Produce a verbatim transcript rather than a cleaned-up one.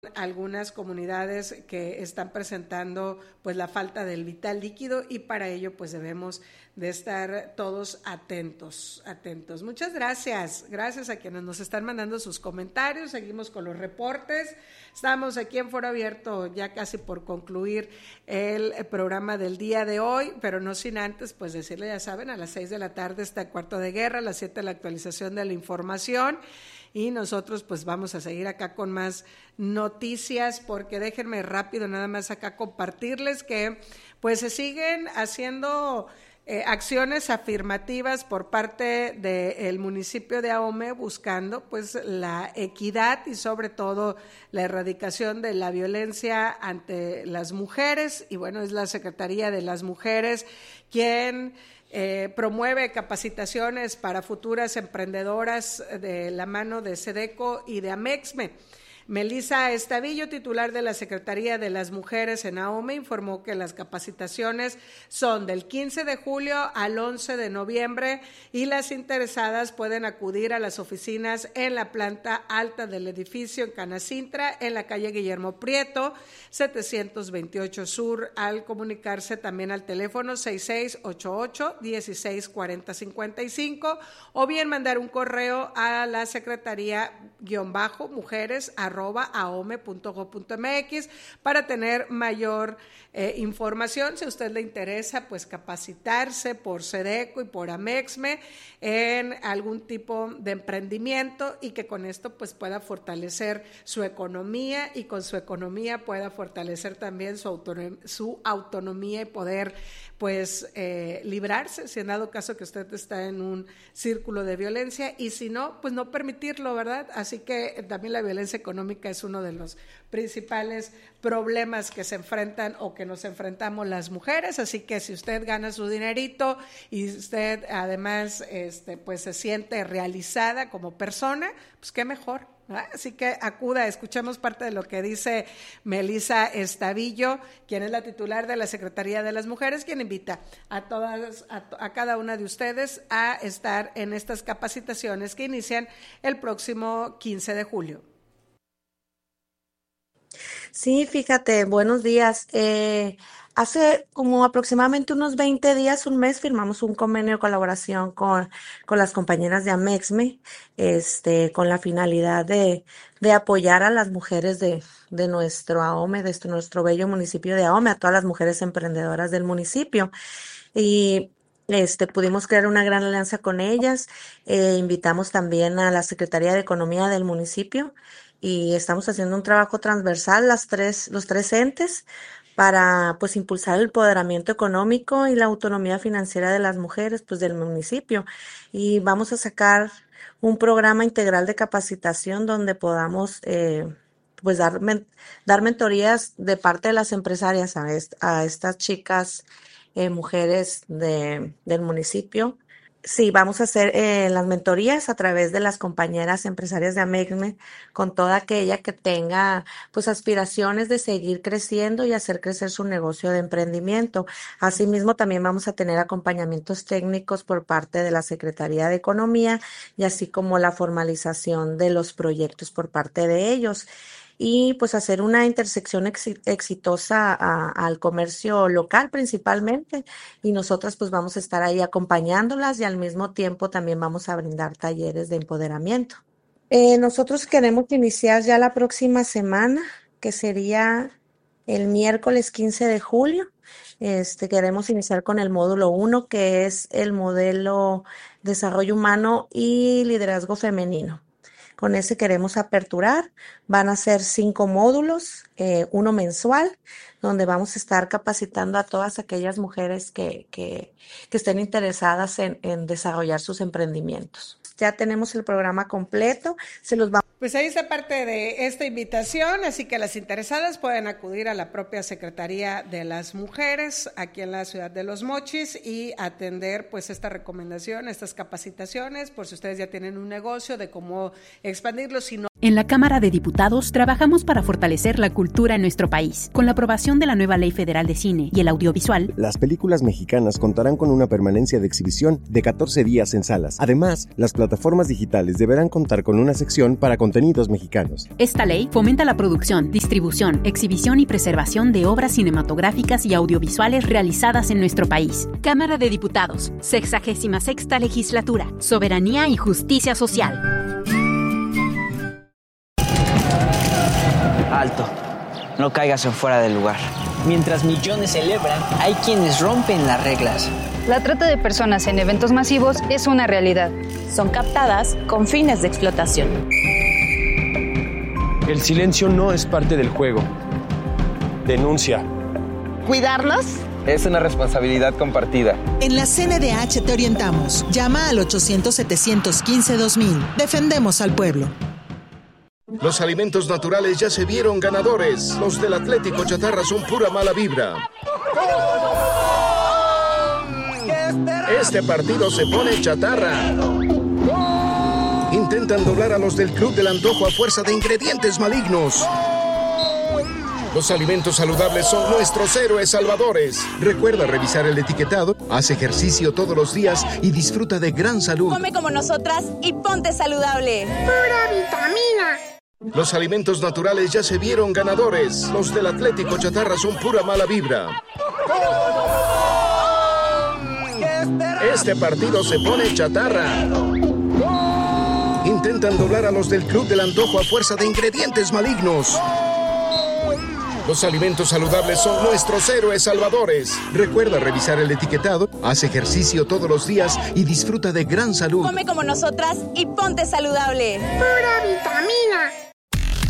algunas comunidades que están presentando pues la falta del vital líquido, y para ello pues debemos de estar todos atentos, atentos. Muchas gracias, gracias a quienes nos están mandando sus comentarios. Seguimos con los reportes. Estamos aquí en Foro Abierto ya casi por concluir el programa del día de hoy, pero no sin antes pues decirle, ya saben, a las seis de la tarde está Cuarto de Guerra, a las siete la actualización de la información. Y nosotros pues vamos a seguir acá con más noticias, porque déjenme rápido nada más acá compartirles que pues se siguen haciendo eh, acciones afirmativas por parte del municipio de Ahome, buscando pues la equidad y sobre todo la erradicación de la violencia ante las mujeres. Y bueno, es la Secretaría de las Mujeres quien Eh, promueve capacitaciones para futuras emprendedoras de la mano de SEDECO y de AMEXME. Melissa Estavillo, titular de la Secretaría de las Mujeres en Ahome, informó que las capacitaciones son del quince de julio al once de noviembre y las interesadas pueden acudir a las oficinas en la planta alta del edificio en Canacintra, en la calle Guillermo Prieto, setecientos veintiocho Sur, al comunicarse también al teléfono seis seis ocho ocho, dieciséis cuarenta cincuenta y cinco, o bien mandar un correo a la secretaría guión bajo mujeres arroba ahome punto gob punto mx para tener mayor eh, información. Si a usted le interesa pues capacitarse por SEDECO y por AMEXME en algún tipo de emprendimiento, y que con esto pues pueda fortalecer su economía, y con su economía pueda fortalecer también su, autonom- su autonomía y poder pues eh, librarse si en dado caso que usted está en un círculo de violencia, y si no, pues no permitirlo, ¿verdad? Así que también la violencia económica es uno de los principales problemas que se enfrentan o que nos enfrentamos las mujeres. Así que si usted gana su dinerito y usted además este, pues se siente realizada como persona, pues qué mejor. Así que acuda, escuchemos parte de lo que dice Melissa Estavillo, quien es la titular de la Secretaría de las Mujeres, quien invita a todas, a, a cada una de ustedes a estar en estas capacitaciones que inician el próximo quince de julio. Sí, fíjate, buenos días. Eh, hace como aproximadamente unos veinte días, un mes, firmamos un convenio de colaboración con, con las compañeras de AMEXME, este, con la finalidad de, de apoyar a las mujeres de, de nuestro Ahome, de este- nuestro bello municipio de Ahome, a todas las mujeres emprendedoras del municipio. Y este, pudimos crear una gran alianza con ellas. Eh, invitamos también a la Secretaría de Economía del municipio, y estamos haciendo un trabajo transversal, las tres, los tres entes, para pues impulsar el empoderamiento económico y la autonomía financiera de las mujeres pues del municipio. Y vamos a sacar un programa integral de capacitación donde podamos eh, pues dar, men- dar mentorías de parte de las empresarias a, est- a estas chicas, eh, mujeres de, del municipio. Sí, vamos a hacer eh, las mentorías a través de las compañeras empresarias de AMEXME, con toda aquella que tenga pues aspiraciones de seguir creciendo y hacer crecer su negocio de emprendimiento. Asimismo, también vamos a tener acompañamientos técnicos por parte de la Secretaría de Economía, y así como la formalización de los proyectos por parte de ellos. Y pues hacer una intersección exi- exitosa a- al comercio local principalmente, y nosotras pues vamos a estar ahí acompañándolas, y al mismo tiempo también vamos a brindar talleres de empoderamiento. Eh, nosotros queremos iniciar ya la próxima semana, que sería el miércoles quince de julio. Este, queremos iniciar con el módulo uno, que es el modelo desarrollo humano y liderazgo femenino. Con ese queremos aperturar. Van a ser cinco módulos, eh, uno mensual, donde vamos a estar capacitando a todas aquellas mujeres que, que, que estén interesadas en, en desarrollar sus emprendimientos. Ya tenemos el programa completo, se los vamos. Pues ahí está parte de esta invitación, así que las interesadas pueden acudir a la propia Secretaría de las Mujeres aquí en la ciudad de Los Mochis y atender pues esta recomendación, estas capacitaciones, por si ustedes ya tienen un negocio, de cómo expandirlo, si no En la Cámara de Diputados trabajamos para fortalecer la cultura en nuestro país. Con la aprobación de la nueva Ley Federal de Cine y el audiovisual, las películas mexicanas contarán con una permanencia de exhibición de catorce días en salas. Además, las plataformas digitales deberán contar con una sección para contenidos mexicanos. Esta ley fomenta la producción, distribución, exhibición y preservación de obras cinematográficas y audiovisuales realizadas en nuestro país. Cámara de Diputados, sexagésima sexta legislatura, soberanía y justicia social. Alto, no caigas en fuera del lugar. Mientras millones celebran, hay quienes rompen las reglas. La trata de personas en eventos masivos es una realidad. Son captadas con fines de explotación. El silencio no es parte del juego. Denuncia. ¿Cuidarnos? Es una responsabilidad compartida. En la C N D H te orientamos. Llama al ochocientos, setecientos quince, dos mil. Defendemos al pueblo. Los alimentos naturales ya se vieron ganadores. Los del Atlético Chatarra son pura mala vibra. Este partido se pone chatarra. Intentan doblar a los del Club del Antojo a fuerza de ingredientes malignos. Los alimentos saludables son nuestros héroes salvadores. Recuerda revisar el etiquetado, haz ejercicio todos los días y disfruta de gran salud. Come como nosotras y ponte saludable. ¡Pura vitamina! Los alimentos naturales ya se vieron ganadores. Los del Atlético Chatarra son pura mala vibra. Este partido se pone chatarra. Intentan doblar a los del Club del Antojo a fuerza de ingredientes malignos. Los alimentos saludables son nuestros héroes salvadores. Recuerda revisar el etiquetado, haz ejercicio todos los días y disfruta de gran salud. Come como nosotras y ponte saludable. ¡Pura vitamina!